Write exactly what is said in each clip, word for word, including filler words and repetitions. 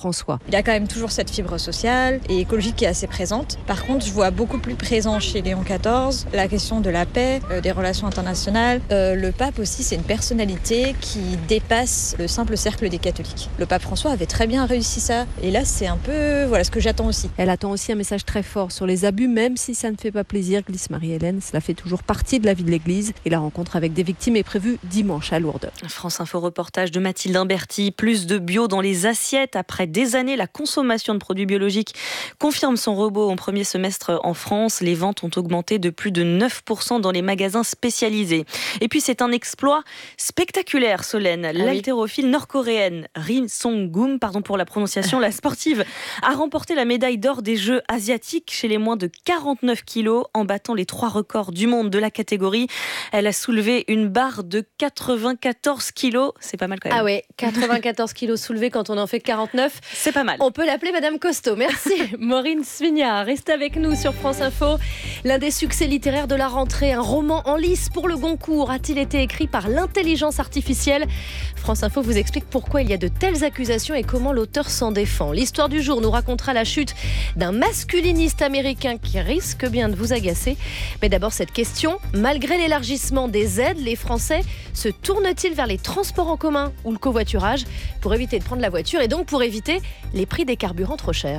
François. Il y a quand même toujours cette fibre sociale et écologique qui est assez présente. Par contre, je vois beaucoup plus présent chez Léon quatorze la question de la paix, euh, des relations internationales. Euh, le pape aussi, c'est une personnalité qui dépasse le simple cercle des catholiques. Le pape François avait très bien réussi ça. Et là, c'est un peu voilà ce que j'attends aussi. Elle attend aussi un message très fort sur les abus, même si ça ne fait pas plaisir, glisse Marie-Hélène. Cela fait toujours partie de la vie de l'Église. Et la rencontre avec des victimes est prévue dimanche à Lourdes. France Info reportage de Mathilde Imberti. Plus de bio dans les assiettes. Après des années, la consommation de produits biologiques confirme son rebond au premier semestre en France. Les ventes ont augmenté de plus de neuf pour cent dans les magasins spécialisés. Et puis c'est un exploit spectaculaire, Solène. Ah oui. L'haltérophile nord-coréenne Ri Song-gum, pardon pour la prononciation, la sportive, a remporté la médaille d'or des Jeux asiatiques chez les moins de quarante-neuf kilos en battant les trois records du monde de la catégorie. Elle a soulevé une barre de quatre-vingt-quatorze kilos. C'est pas mal quand même. Ah ouais, quatre-vingt-quatorze kilos soulevés quand on en fait quarante-neuf. C'est pas mal. On peut l'appeler Madame Costaud. Merci Maureen Svignard. Reste avec nous sur France Info. L'un des succès littéraires de la rentrée, un roman en lice pour le Goncourt, a-t-il été écrit par l'intelligence artificielle ? France Info vous explique pourquoi il y a de telles accusations et comment l'auteur s'en défend. L'histoire du jour nous racontera la chute d'un masculiniste américain qui risque bien de vous agacer. Mais d'abord cette question, malgré l'élargissement des aides, les Français se tournent-ils vers les transports en commun ou le covoiturage pour éviter de prendre la voiture et donc pour éviter les prix des carburants trop chers ?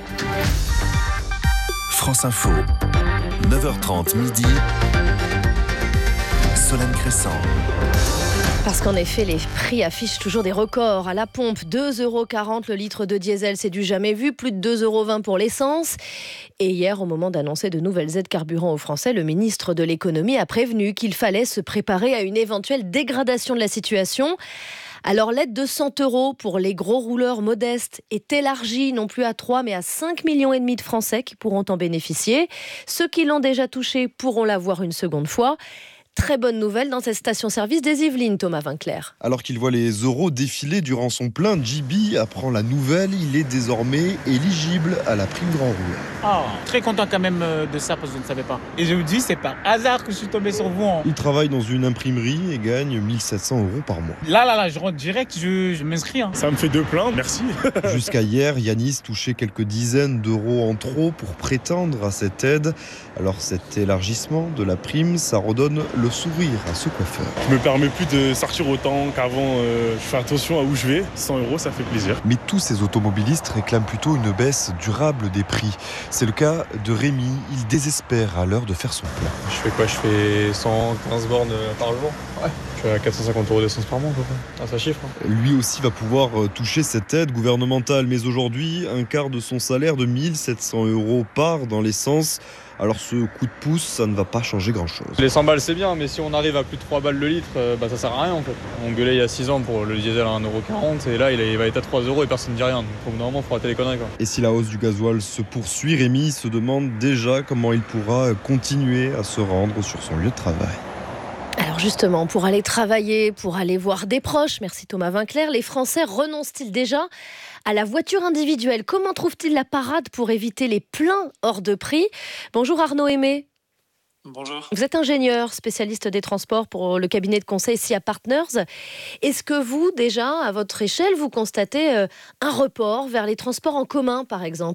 France Info, neuf heures trente midi, Solène Crescent. Parce qu'en effet, les prix affichent toujours des records. À la pompe, deux euros quarante le litre de diesel, c'est du jamais vu. Plus de deux euros vingt pour l'essence. Et hier, au moment d'annoncer de nouvelles aides carburant aux Français, le ministre de l'économie a prévenu qu'il fallait se préparer à une éventuelle dégradation de la situation. Alors l'aide de cent euros pour les gros rouleurs modestes est élargie non plus à trois mais à cinq millions et demi de Français qui pourront en bénéficier. Ceux qui l'ont déjà touchée pourront l'avoir une seconde fois. Très bonne nouvelle dans cette station-service des Yvelines, Thomas Vinclair. Alors qu'il voit les euros défiler durant son plein, J B apprend la nouvelle. Il est désormais éligible à la prime grand rouleur. Ah, très content quand même de ça parce que je ne savais pas. Et je vous dis, c'est par hasard que je suis tombé sur vous. Hein. Il travaille dans une imprimerie et gagne mille sept cents euros par mois. Là, là, là, je rentre direct, je, je m'inscris. Hein. Ça me fait deux pleins, merci. Jusqu'à hier, Yanis touchait quelques dizaines d'euros en trop pour prétendre à cette aide. Alors cet élargissement de la prime, ça redonne le sourire à ce coiffeur. Je me permets plus de sortir autant qu'avant. Euh, je fais attention à où je vais. cent euros, ça fait plaisir. Mais tous ces automobilistes réclament plutôt une baisse durable des prix. C'est le cas de Rémi. Il désespère à l'heure de faire son plein. Je fais quoi ? Je fais cent quinze bornes par jour. Ouais. Je suis à quatre cent cinquante euros d'essence par mois. Quoi. Ah, ça chiffre. Hein. Lui aussi va pouvoir toucher cette aide gouvernementale. Mais aujourd'hui, un quart de son salaire de mille sept cents euros part dans l'essence. Alors ce coup de pouce, ça ne va pas changer grand-chose. Les cent balles, c'est bien, mais si on arrive à plus de trois balles le litre, euh, bah, ça sert à rien en fait. On gueulait il y a six ans pour le diesel à un euro quarante et là, il, est, il va être à trois euros et personne ne dit rien. Donc au bout d'un moment, il faut arrêter les conneries. Quoi. Et si la hausse du gasoil se poursuit, Rémi se demande déjà comment il pourra continuer à se rendre sur son lieu de travail. Alors justement, pour aller travailler, pour aller voir des proches, merci Thomas Vinclair, les Français renoncent-ils déjà à la voiture individuelle ? Comment trouvent-ils la parade pour éviter les pleins hors de prix ? Bonjour Arnaud Aimé. Bonjour. Vous êtes ingénieur, spécialiste des transports pour le cabinet de conseil S I A Partners. Est-ce que vous, déjà, à votre échelle, vous constatez un report vers les transports en commun, par exemple ?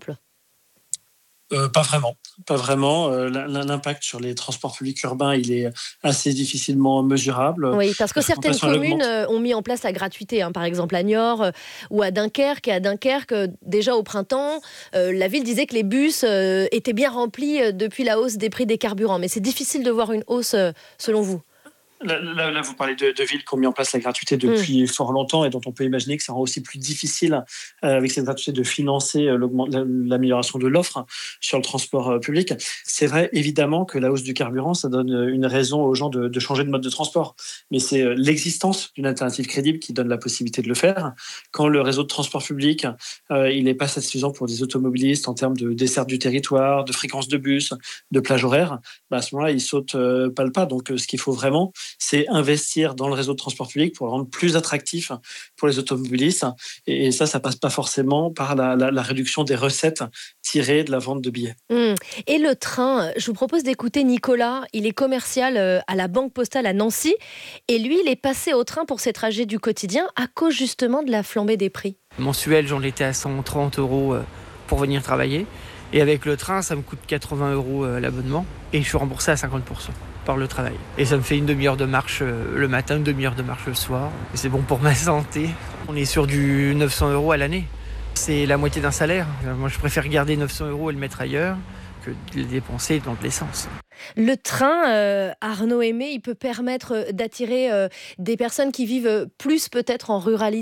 Euh, pas vraiment, pas vraiment. Euh, l'impact sur les transports publics urbains, il est assez difficilement mesurable. Oui, parce que certaines communes ont mis en place la gratuité, hein, par exemple à Niort euh, ou à Dunkerque. Et à Dunkerque, euh, déjà au printemps, euh, la ville disait que les bus euh, étaient bien remplis euh, depuis la hausse des prix des carburants. Mais c'est difficile de voir une hausse, euh, selon vous ? Là, là, là, vous parlez de, de villes qui ont mis en place la gratuité depuis mmh. fort longtemps et dont on peut imaginer que ça rend aussi plus difficile euh, avec cette gratuité de financer euh, l'amélioration de l'offre sur le transport euh, public. C'est vrai, évidemment, que la hausse du carburant, ça donne une raison aux gens de, de changer de mode de transport. Mais c'est euh, l'existence d'une alternative crédible qui donne la possibilité de le faire. Quand le réseau de transport public, euh, il n'est pas satisfaisant pour des automobilistes en termes de desserte du territoire, de fréquence de bus, de plage horaire, bah à ce moment-là, ils sautent euh, pas le pas. Donc, euh, ce qu'il faut vraiment, c'est investir dans le réseau de transport public pour le rendre plus attractif pour les automobilistes. Et, et ça, ça passe pas forcément par la, la, la réduction des recettes tirées de la vente de billets. Mmh. Et le train, je vous propose d'écouter Nicolas. Il est commercial à la Banque Postale à Nancy. Et lui, il est passé au train pour ses trajets du quotidien à cause justement de la flambée des prix. Mensuel, j'en étais à cent trente euros pour venir travailler. Et avec le train, ça me coûte quatre-vingts euros l'abonnement. Et je suis remboursé à cinquante pour cent par le travail. Et ça me fait une demi-heure de marche le matin, une demi-heure de marche le soir. Et c'est bon pour ma santé. On est sur du neuf cents euros à l'année. C'est la moitié d'un salaire. Moi, je préfère garder neuf cents euros et le mettre ailleurs que de les dépenser dans de l'essence. Le train, euh, Arnaud Aimé, il peut permettre d'attirer euh, des personnes qui vivent plus peut-être en ruralité ?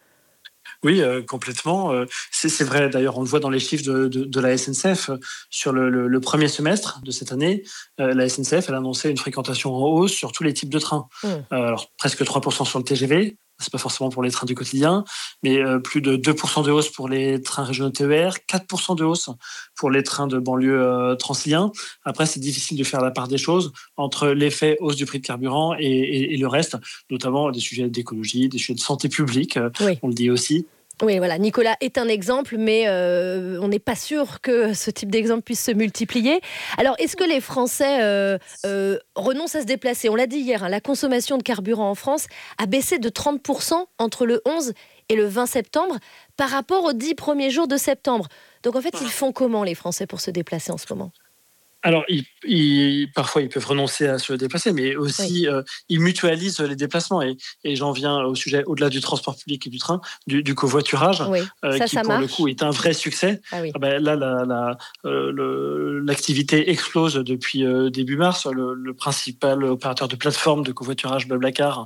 Oui, euh, complètement. Euh, c'est, c'est vrai, d'ailleurs, on le voit dans les chiffres de, de, de la S N C F. Euh, sur le, le, le premier semestre de cette année, euh, la S N C F elle a annoncé une fréquentation en hausse sur tous les types de trains. Mmh. Euh, alors, presque trois pour cent sur le T G V, c'est pas forcément pour les trains du quotidien, mais euh, plus de deux pour cent de hausse pour les trains régionaux T E R, quatre pour cent de hausse pour les trains de banlieue euh, transilien. Après, c'est difficile de faire la part des choses entre l'effet hausse du prix de carburant et, et, et le reste, notamment des sujets d'écologie, des sujets de santé publique, euh, oui. On le dit aussi. Oui, voilà, Nicolas est un exemple, mais euh, on n'est pas sûr que ce type d'exemple puisse se multiplier. Alors, est-ce que les Français euh, euh, renoncent à se déplacer ? On l'a dit hier, hein, la consommation de carburant en France a baissé de trente pour cent entre le onze et le vingt septembre par rapport aux dix premiers jours de septembre. Donc, en fait, ils font comment, les Français, pour se déplacer en ce moment ? Alors, ils, ils, parfois, ils peuvent renoncer à se déplacer, mais aussi, oui. euh, ils mutualisent les déplacements. Et, et j'en viens au sujet, au-delà du transport public et du train, du, du covoiturage, oui. euh, ça, qui, ça pour marche. le coup, est un vrai succès. Ah oui. ah ben, là, la, la, euh, le, l'activité explose depuis euh, début mars. Le, le principal opérateur de plateforme de covoiturage, Blablacar,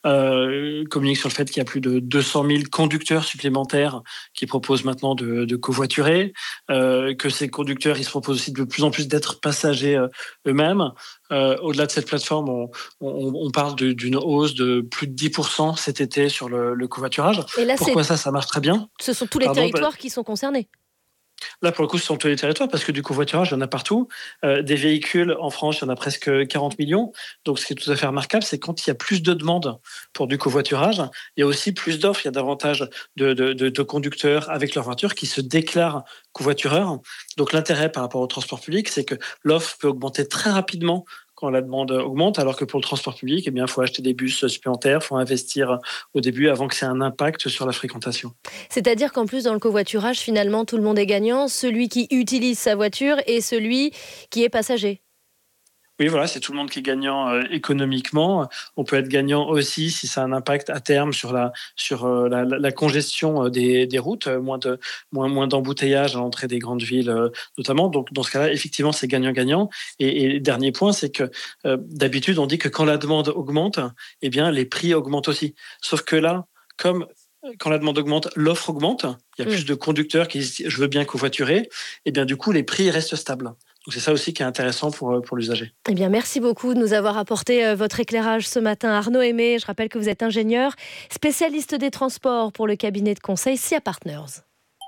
euh, communique sur le fait qu'il y a plus de deux cent mille conducteurs supplémentaires qui proposent maintenant de, de covoiturer, euh, que ces conducteurs, ils se proposent aussi de plus en plus d'être passagers eux-mêmes. Euh, au-delà de cette plateforme, on, on, on parle de, d'une hausse de plus de dix pour cent cet été sur le, le covoiturage. Et là, pourquoi c'est... ça, ça marche très bien ? Ce sont tous les Pardon, territoires bah... qui sont concernés. Là, pour le coup, ce sont tous les territoires, parce que du covoiturage, il y en a partout. Euh, des véhicules, en France, il y en a presque quarante millions. Donc, ce qui est tout à fait remarquable, c'est quand il y a plus de demandes pour du covoiturage, il y a aussi plus d'offres. Il y a davantage de, de, de, de conducteurs avec leur voiture qui se déclarent covoitureurs. Donc, l'intérêt par rapport au transport public, c'est que l'offre peut augmenter très rapidement quand la demande augmente, alors que pour le transport public, eh bien, il faut acheter des bus supplémentaires, il faut investir au début avant que ça ait un impact sur la fréquentation. C'est-à-dire qu'en plus, dans le covoiturage, finalement, tout le monde est gagnant, celui qui utilise sa voiture et celui qui est passager. Oui, voilà, c'est tout le monde qui est gagnant euh, économiquement. On peut être gagnant aussi si ça a un impact à terme sur la, sur, euh, la, la congestion des, des routes, moins, de, moins, moins d'embouteillages à l'entrée des grandes villes euh, notamment. Donc, dans ce cas-là, effectivement, c'est gagnant-gagnant. Et, et dernier point, c'est que euh, d'habitude, on dit que quand la demande augmente, eh bien, les prix augmentent aussi. Sauf que là, comme quand la demande augmente, l'offre augmente, il y a mmh. plus de conducteurs qui disent « je veux bien covoiturer », et bien du coup, les prix restent stables. Donc c'est ça aussi qui est intéressant pour, pour l'usager. Eh bien, merci beaucoup de nous avoir apporté votre éclairage ce matin. Arnaud Aimé, je rappelle que vous êtes ingénieur, spécialiste des transports pour le cabinet de conseil S I A Partners.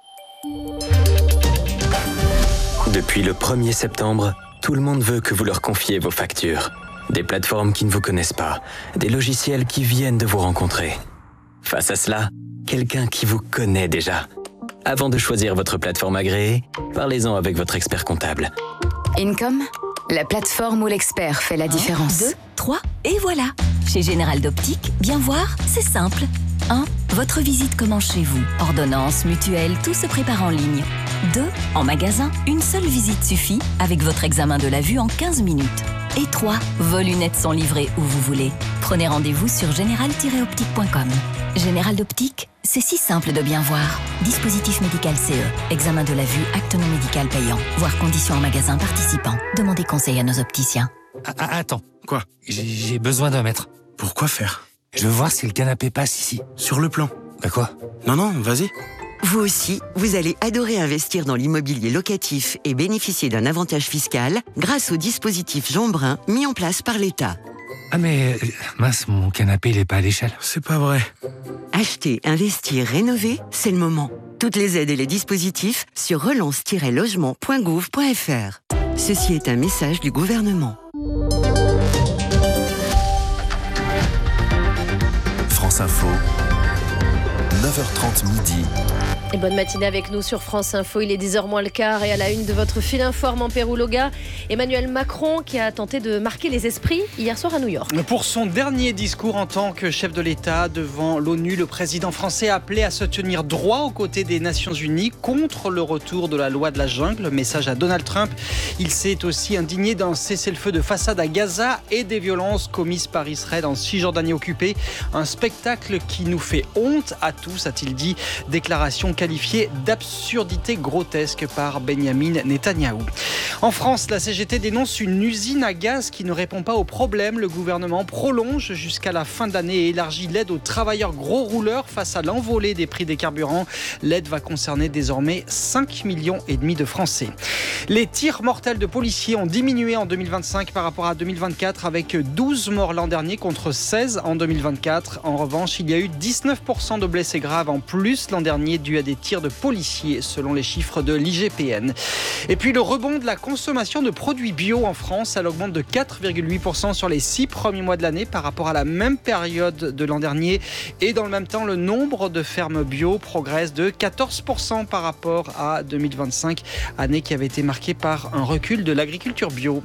Depuis le premier septembre, tout le monde veut que vous leur confiez vos factures. Des plateformes qui ne vous connaissent pas, des logiciels qui viennent de vous rencontrer. Face à cela, quelqu'un qui vous connaît déjà. Avant de choisir votre plateforme agréée, parlez-en avec votre expert comptable. Income, la plateforme où l'expert fait la différence. un, deux, trois, et voilà. Chez Général d'Optique, bien voir, c'est simple. un. Votre visite commence chez vous. Ordonnance, mutuelle, tout se prépare en ligne. deux. En magasin, une seule visite suffit avec votre examen de la vue en quinze minutes. Et trois. Vos lunettes sont livrées où vous voulez. Prenez rendez-vous sur général tiret optique point com. Général d'Optique, c'est si simple de bien voir. Dispositif médical C E. Examen de la vue, acte non médical payant. Voir conditions en magasin participant. Demandez conseil à nos opticiens. Ah, attends, quoi ? J'ai, j'ai besoin d'un mètre. Pourquoi faire ? Je veux voir si le canapé passe ici. Sur le plan. Bah quoi ? Non, non, vas-y. Vous aussi, vous allez adorer investir dans l'immobilier locatif et bénéficier d'un avantage fiscal grâce au dispositif Jean Brun mis en place par l'État. Ah mais, mince, mon canapé, il est pas à l'échelle. C'est pas vrai. Acheter, investir, rénover, c'est le moment. Toutes les aides et les dispositifs sur relance tiret logement point gouv point f r. Ceci est un message du gouvernement. France Info, neuf heures trente midi. Et bonne matinée avec nous sur France Info, il est dix heures moins le quart et à la une de votre fil informe en Pérouloga, Emmanuel Macron qui a tenté de marquer les esprits hier soir à New York. Pour son dernier discours en tant que chef de l'État devant l'ONU, le président français a appelé à se tenir droit aux côtés des Nations Unies contre le retour de la loi de la jungle. Message à Donald Trump. Il s'est aussi indigné d'un cessez-le-feu de façade à Gaza et des violences commises par Israël en Cisjordanie occupée. Un spectacle qui nous fait honte à tous, a-t-il dit. Déclaration qualifié d'absurdité grotesque par Benyamin Netanyahou. En France, la C G T dénonce une usine à gaz qui ne répond pas aux problèmes. Le gouvernement prolonge jusqu'à la fin d'année et élargit l'aide aux travailleurs gros rouleurs face à l'envolée des prix des carburants. L'aide va concerner désormais cinq millions et demi de Français. Les tirs mortels de policiers ont diminué en deux mille vingt-cinq par rapport à deux mille vingt-quatre avec douze morts l'an dernier contre seize en deux mille vingt-quatre. En revanche, il y a eu dix-neuf pour cent de blessés graves en plus l'an dernier dû à des tirs de policiers selon les chiffres de l'I G P N. Et puis le rebond de la consommation de produits bio en France, elle augmente de quatre virgule huit pour cent sur les six premiers mois de l'année par rapport à la même période de l'an dernier. Et dans le même temps, le nombre de fermes bio progresse de quatorze pour cent par rapport à deux mille vingt-cinq, année qui avait été marquée par un recul de l'agriculture bio.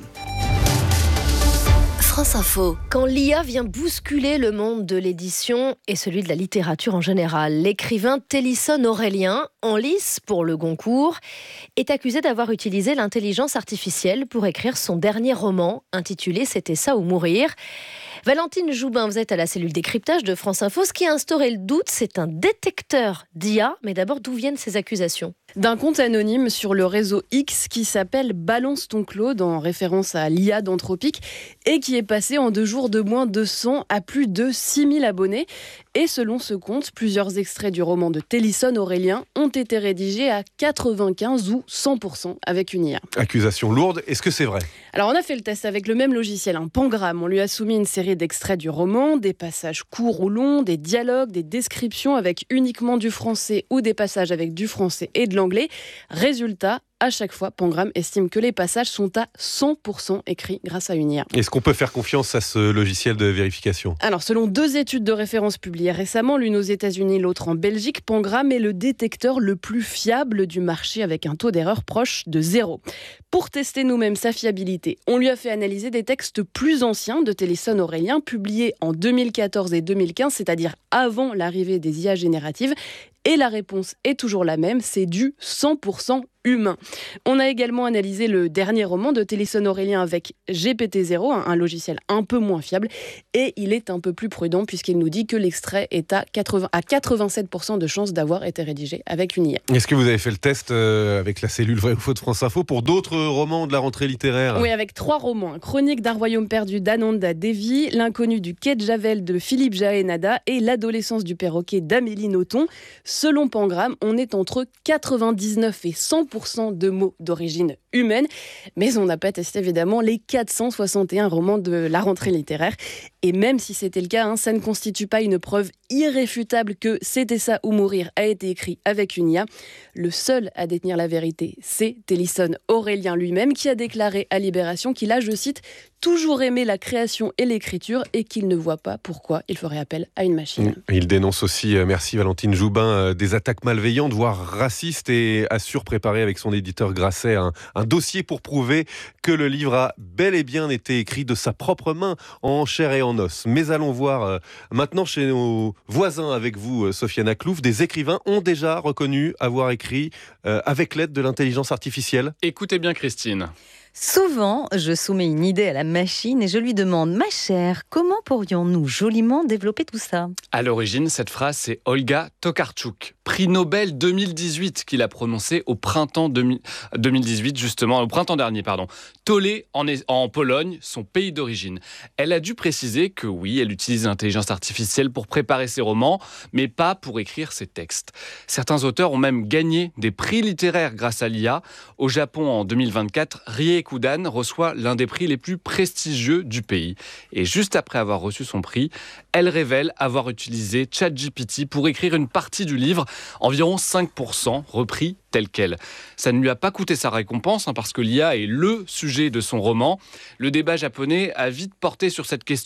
France Info. Quand l'I A vient bousculer le monde de l'édition et celui de la littérature en général, l'écrivain Télisson Aurélien, en lice pour le Goncourt, est accusé d'avoir utilisé l'intelligence artificielle pour écrire son dernier roman, intitulé « C'était ça ou mourir ». Valentine Joubin, vous êtes à la cellule décryptage de France Info. Ce qui a instauré le doute, c'est un détecteur d'I A. Mais d'abord, d'où viennent ces accusations ? D'un compte anonyme sur le réseau X qui s'appelle Balance ton Claude, en référence à l'I A d'Anthropique, et qui est passé en deux jours de moins de cent à plus de six mille abonnés. Et selon ce compte, plusieurs extraits du roman de Télisson Aurélien ont été rédigés à quatre-vingt-quinze ou cent pour cent avec une I A. Accusation lourde, est-ce que c'est vrai ? Alors on a fait le test avec le même logiciel, un Pangram. On lui a soumis une série d'extraits du roman, des passages courts ou longs, des dialogues, des descriptions avec uniquement du français ou des passages avec du français et de l'anglais. Résultat, à chaque fois, Pangram estime que les passages sont à cent pour cent écrits grâce à une I A. Est-ce qu'on peut faire confiance à ce logiciel de vérification ? Alors, selon deux études de référence publiées récemment, l'une aux États-Unis, l'autre en Belgique, Pangram est le détecteur le plus fiable du marché avec un taux d'erreur proche de zéro. Pour tester nous-mêmes sa fiabilité, on lui a fait analyser des textes plus anciens de Télisson Aurélien, publiés en deux mille quatorze et deux mille quinze, c'est-à-dire avant l'arrivée des I A génératives. Et la réponse est toujours la même, c'est du cent pour cent humain. On a également analysé le dernier roman de Télisson Aurélien avec G P T zéro, un logiciel un peu moins fiable, et il est un peu plus prudent puisqu'il nous dit que l'extrait est à, quatre-vingts, à quatre-vingt-sept pour cent de chances d'avoir été rédigé avec une I A. Est-ce que vous avez fait le test euh, avec la cellule Vrai ou Faux de France Info pour d'autres romans de la rentrée littéraire ? Oui, avec trois romans. Chronique d'un royaume perdu d'Ananda Devi, L'inconnu du quai de Javel de Philippe Jaénada et L'adolescence du perroquet d'Amélie Nothomb. Selon Pangram, on est entre quatre-vingt-dix-neuf et cent pour cent de mots d'origine humaine, mais on n'a pas testé évidemment les quatre cent soixante et un romans de la rentrée littéraire. Et même si c'était le cas, hein, ça ne constitue pas une preuve irréfutable que C'était ça ou mourir a été écrit avec une I A. Le seul à détenir la vérité, c'est Télisson Aurélien lui-même, qui a déclaré à Libération qu'il a, je cite, toujours aimé la création et l'écriture et qu'il ne voit pas pourquoi il ferait appel à une machine. Il dénonce aussi, merci Valentine Joubin, des attaques malveillantes, voire racistes, et assure préparer avec son éditeur Grasset un, un dossier pour prouver que le livre a bel et bien été écrit de sa propre main, en chair et en os. Mais allons voir euh, maintenant chez nos voisins avec vous, Sofiane Aklouf, des écrivains ont déjà reconnu avoir écrit euh, avec l'aide de l'intelligence artificielle. Écoutez bien Christine. Souvent, je soumets une idée à la machine et je lui demande « Ma chère, comment pourrions-nous joliment développer tout ça ?» À l'origine, cette phrase, c'est Olga Tokarczuk, prix Nobel deux mille dix-huit, qu'il a prononcé au printemps deux mille dix-huit, justement, au printemps dernier, pardon. Tolé, en, en Pologne, son pays d'origine. Elle a dû préciser que oui, elle utilise l'intelligence artificielle pour préparer ses romans, mais pas pour écrire ses textes. Certains auteurs ont même gagné des prix littéraires grâce à l'I A. Au Japon, en deux mille vingt-quatre, Rie Kudan reçoit l'un des prix les plus prestigieux du pays. Et juste après avoir reçu son prix, elle révèle avoir utilisé ChatGPT pour écrire une partie du livre, environ cinq pour cent repris tel quel. Ça ne lui a pas coûté sa récompense, hein, parce que l'I A est le sujet de son roman. Le débat japonais a vite porté sur cette question.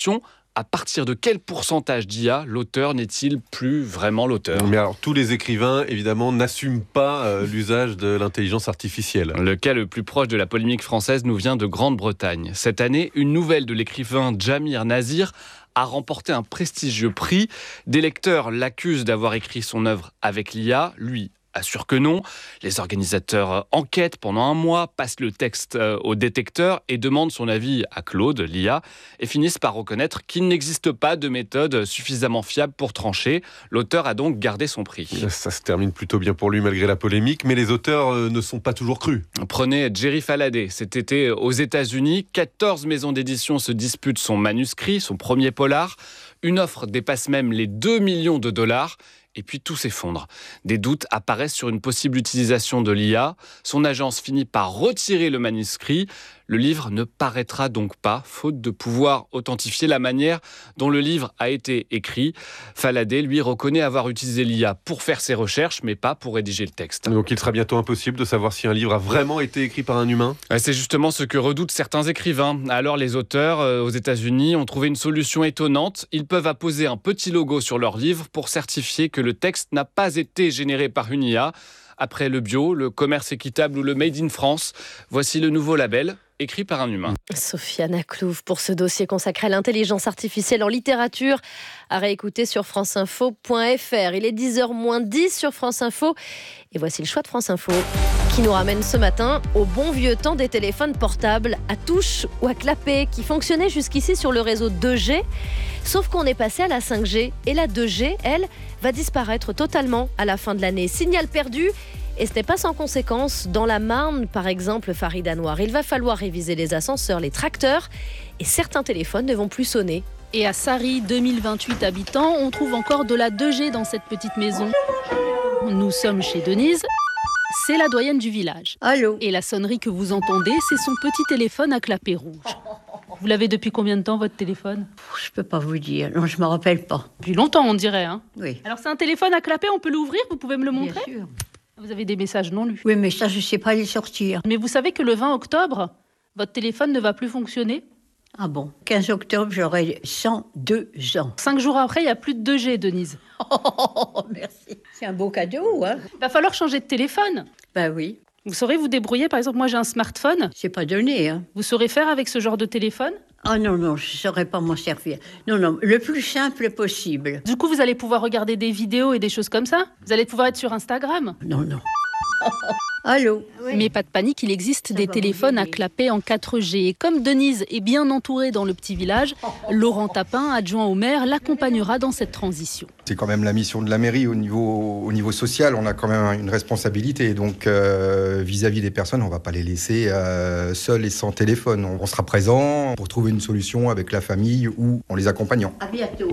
À partir de quel pourcentage d'I A l'auteur n'est-il plus vraiment l'auteur ? Mais alors, tous les écrivains, évidemment, n'assument pas euh, l'usage de l'intelligence artificielle. Le cas le plus proche de la polémique française nous vient de Grande-Bretagne. Cette année, une nouvelle de l'écrivain Jamir Nazir a remporté un prestigieux prix. Des lecteurs l'accusent d'avoir écrit son œuvre avec l'I A. Lui assure que non. Les organisateurs enquêtent pendant un mois, passent le texte au détecteur et demandent son avis à Claude, l'I A, et finissent par reconnaître qu'il n'existe pas de méthode suffisamment fiable pour trancher. L'auteur a donc gardé son prix. Ça se termine plutôt bien pour lui malgré la polémique, mais les auteurs ne sont pas toujours crus. Prenez Jerry Faladay. Cet été aux États-Unis, quatorze maisons d'édition se disputent son manuscrit, son premier polar. Une offre dépasse même les deux millions de dollars. Et puis tout s'effondre. Des doutes apparaissent sur une possible utilisation de l'I A. Son agence finit par retirer le manuscrit. Le livre ne paraîtra donc pas, faute de pouvoir authentifier la manière dont le livre a été écrit. Faladay, lui, reconnaît avoir utilisé l'I A pour faire ses recherches, mais pas pour rédiger le texte. Donc il sera bientôt impossible de savoir si un livre a vraiment été écrit par un humain ? C'est justement ce que redoutent certains écrivains. Alors les auteurs, euh, aux États-Unis, ont trouvé une solution étonnante. Ils peuvent apposer un petit logo sur leur livre pour certifier que le texte n'a pas été généré par une I A. Après le bio, le commerce équitable ou le Made in France, voici le nouveau label écrit par un humain. Sofiane Aklouf pour ce dossier consacré à l'intelligence artificielle en littérature, à réécouter sur franceinfo point f r. Il est dix heures moins dix sur France Info. Et voici le choix de France Info qui nous ramène ce matin au bon vieux temps des téléphones portables à touche ou à clapet qui fonctionnaient jusqu'ici sur le réseau deux G. Sauf qu'on est passé à la cinq G et la deux G, elle, va disparaître totalement à la fin de l'année. Signal perdu. Et ce n'est pas sans conséquence. Dans la Marne, par exemple, Farid Anouar, il va falloir réviser les ascenseurs, les tracteurs, et certains téléphones ne vont plus sonner. Et à Sarri, deux mille vingt-huit habitants, on trouve encore de la deux G dans cette petite maison. Nous sommes chez Denise. C'est la doyenne du village. Allô ? Et la sonnerie que vous entendez, c'est son petit téléphone à clapet rouge. Vous l'avez depuis combien de temps, votre téléphone ? Je peux pas vous dire. Non, je me rappelle pas. Depuis longtemps, on dirait. Hein ? Oui. Alors, c'est un téléphone à clapet, on peut l'ouvrir ? Vous pouvez me le montrer ? Bien sûr. Vous avez des messages non lus. Oui, mais ça, je sais pas les sortir. Mais vous savez que le vingt octobre, votre téléphone ne va plus fonctionner ? Ah bon ? quinze octobre, j'aurai cent deux ans. Cinq jours après, il n'y a plus de deux G, Denise. Oh, merci. C'est un beau cadeau, hein ? Il va falloir changer de téléphone. Ben oui. Vous saurez vous débrouiller, par exemple, moi j'ai un smartphone. C'est pas donné, hein. Vous saurez faire avec ce genre de téléphone ? Ah non, non, je ne saurais pas m'en servir. Non, non, le plus simple possible. Du coup, vous allez pouvoir regarder des vidéos et des choses comme ça ? Vous allez pouvoir être sur Instagram ? Non, non. Allô ? Oui. Mais pas de panique, il existe ça des téléphones à clapet en quatre G. Et comme Denise est bien entourée dans le petit village, Laurent Tapin, adjoint au maire, l'accompagnera dans cette transition. C'est quand même la mission de la mairie au niveau, au niveau social. On a quand même une responsabilité. Donc, euh, vis-à-vis des personnes, on ne va pas les laisser euh, seuls et sans téléphone. On sera présent pour trouver une solution avec la famille ou en les accompagnant. À bientôt.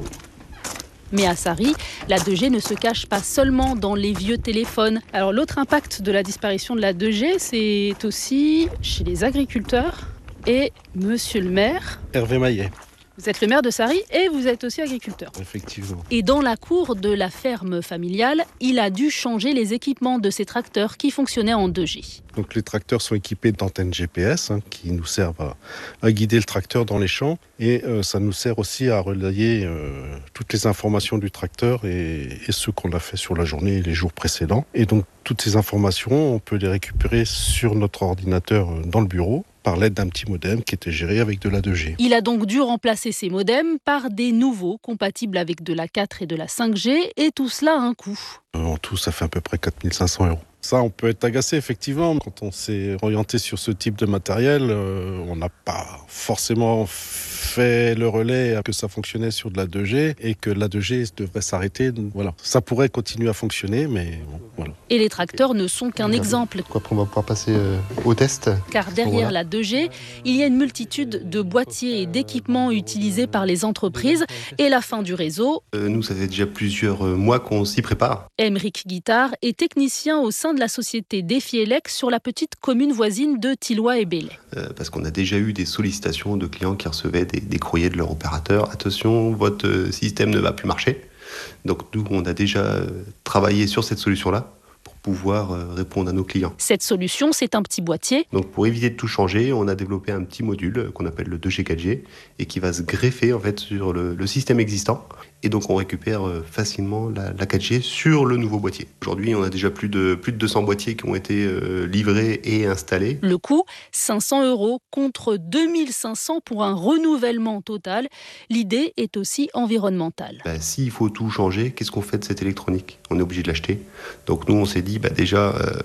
Mais à Sarri, la deux G ne se cache pas seulement dans les vieux téléphones. Alors l'autre impact de la disparition de la deux G, c'est aussi chez les agriculteurs et monsieur le maire. Hervé Maillet. Vous êtes le maire de Sarri et vous êtes aussi agriculteur. Effectivement. Et dans la cour de la ferme familiale, il a dû changer les équipements de ses tracteurs qui fonctionnaient en deux G. Donc les tracteurs sont équipés d'antennes G P S hein, qui nous servent à, à guider le tracteur dans les champs et euh, ça nous sert aussi à relayer euh, toutes les informations du tracteur et, et ce qu'on a fait sur la journée et les jours précédents. Et donc toutes ces informations, on peut les récupérer sur notre ordinateur dans le bureau par l'aide d'un petit modem qui était géré avec de la deux G. Il a donc dû remplacer ces modems par des nouveaux compatibles avec de la quatre et de la cinq G et tout cela a un coût. En tout, ça fait à peu près quatre mille cinq cents euros. Ça, on peut être agacé, effectivement. Quand on s'est orienté sur ce type de matériel, euh, on n'a pas forcément fait le relais que ça fonctionnait sur de la deux G et que la deux G devrait s'arrêter. Voilà. Ça pourrait continuer à fonctionner, mais bon, voilà. Et les tracteurs ne sont qu'un exemple. Après, on va pouvoir passer euh, au test. Car derrière la deux G, il y a une multitude de boîtiers et d'équipements utilisés par les entreprises. Et la fin du réseau... Euh, nous, ça fait déjà plusieurs mois qu'on s'y prépare. Émeric Guittard est technicien au sein de la société Defielec sur la petite commune voisine de Tilloy et Belley. Euh, parce qu'on a déjà eu des sollicitations de clients qui recevaient des, des courriers de leur opérateur. Attention, votre système ne va plus marcher. Donc nous, on a déjà travaillé sur cette solution-là pour pouvoir euh, répondre à nos clients. Cette solution, c'est un petit boîtier. Donc pour éviter de tout changer, on a développé un petit module qu'on appelle le deux G quatre G et qui va se greffer en fait sur le, le système existant. Et donc on récupère facilement la, la quatre G sur le nouveau boîtier. Aujourd'hui, on a déjà plus de, plus de deux cents boîtiers qui ont été euh, livrés et installés. Le coût, cinq cents euros contre deux mille cinq cents pour un renouvellement total. L'idée est aussi environnementale. Bah, s'il faut tout changer, qu'est-ce qu'on fait de cette électronique ? On est obligé de l'acheter. Donc nous, on s'est dit, bah, déjà, euh,